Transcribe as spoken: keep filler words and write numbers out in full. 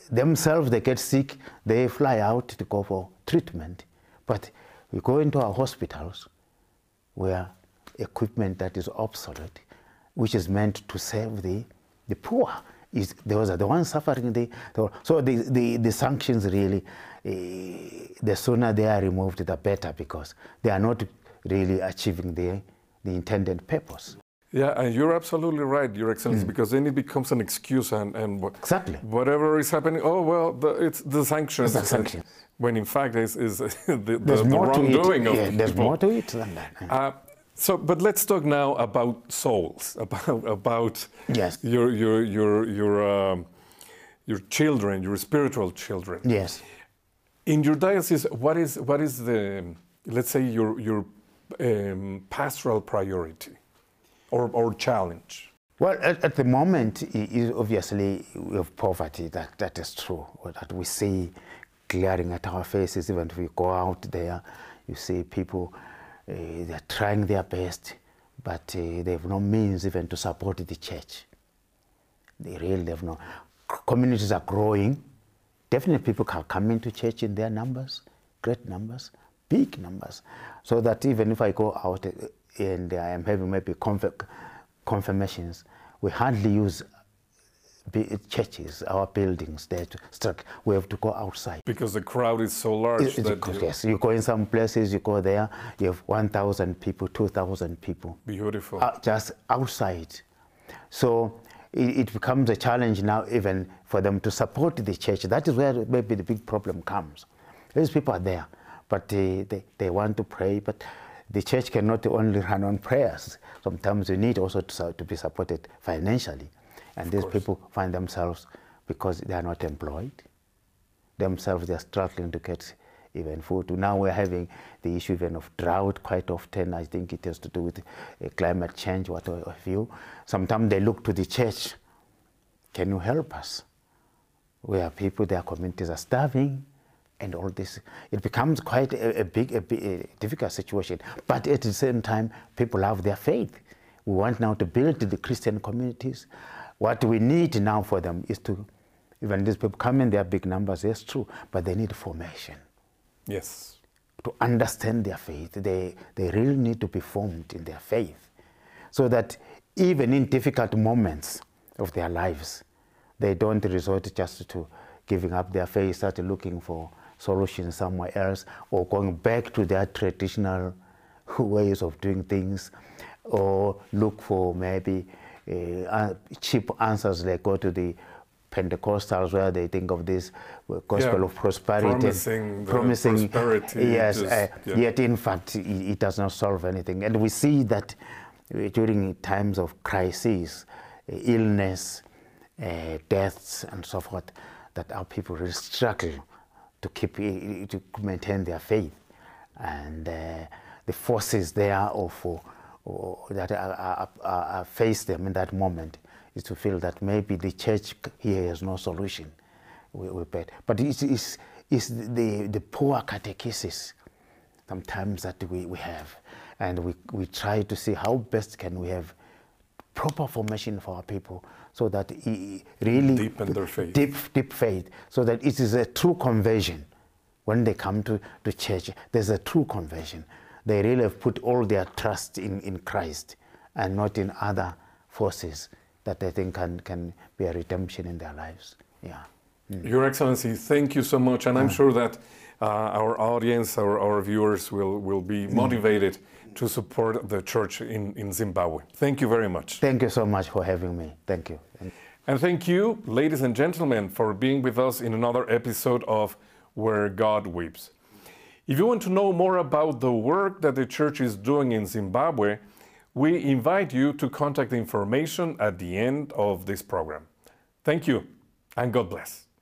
themselves, they get sick, they fly out to go for treatment. But we go into our hospitals where equipment that is obsolete, which is meant to save the, the poor, is those are the ones suffering. The, the, so the, the, the sanctions really, uh, the sooner they are removed, the better, because they are not really achieving the, the intended purpose. Yeah, and you're absolutely right, Your Excellency, mm. because then it becomes an excuse, and, and what, exactly. whatever is happening, oh, well, the, it's the sanctions. It's the sanctions. When in fact is, is the, the, there's the more wrongdoing to it. of yeah, people. There's more to it than that. Uh, so, but let's talk now about souls, about about yes. your your your your um, your children, your spiritual children. Yes. In your diocese, what is what is the, let's say, your your um, pastoral priority or or challenge? Well, at, at the moment, is obviously we have poverty. That that is true. That we see glaring at our faces. Even if we go out there, you see people. Uh, they're trying their best, but uh, they have no means even to support the church. They really have no. Communities are growing. Definitely people are coming to church in their numbers, great numbers, big numbers. So that even if I go out and I am having maybe confirmations, we hardly use churches, our buildings there to start. We have to go outside. Because the crowd is so large. It, that you, yes, you go in some places, you go there, you have one thousand people, two thousand people. Beautiful. Uh, just outside. So it, it becomes a challenge now even for them to support the church. That is where maybe the big problem comes. These people are there, but uh, they, they want to pray, but the church cannot only run on prayers. Sometimes you need also to, to be supported financially. And these people find themselves, because they are not employed, themselves they are struggling to get even food. Now we're having the issue even of drought quite often. I think it has to do with uh, climate change, what have you. Sometimes they look to the church. Can you help us? Where people, their communities are starving and all this. It becomes quite a, a big, a, big, a difficult situation. But at the same time, people have their faith. We want now to build the Christian communities. What we need now for them is to, even these people come in their big numbers, that's true, but they need formation. Yes. To understand their faith, they, they really need to be formed in their faith, so that even in difficult moments of their lives, they don't resort just to giving up their faith, start looking for solutions somewhere else, or going back to their traditional ways of doing things, or look for maybe Uh, cheap answers. They go to the Pentecostals where they think of this gospel yeah, of prosperity, promising, promising prosperity. Yes, just, uh, yeah. yet in fact it, it does not solve anything. And we see that uh, during times of crises, uh, illness, uh, deaths, and so forth, that our people really struggle to keep uh, to maintain their faith, and uh, the forces there of uh, or that are, are, are face them in that moment is to feel that maybe the church here has no solution. We, we bet. But it's, it's, it's the, the poor catechesis sometimes that we, we have. And we, we try to see how best can we have proper formation for our people, so that it really deepen their faith. Deep, deep faith, so that it is a true conversion. When they come to, to church, there's a true conversion. They really have put all their trust in, in Christ and not in other forces that they think can, can be a redemption in their lives. Yeah. Mm. Your Excellency, thank you so much. And I'm sure that uh, our audience, our, our viewers will, will be motivated mm. to support the church in, in Zimbabwe. Thank you very much. Thank you so much for having me. Thank you. And thank you, ladies and gentlemen, for being with us in another episode of Where God Weeps. If you want to know more about the work that the church is doing in Zimbabwe, we invite you to contact information at the end of this program. Thank you, and God bless.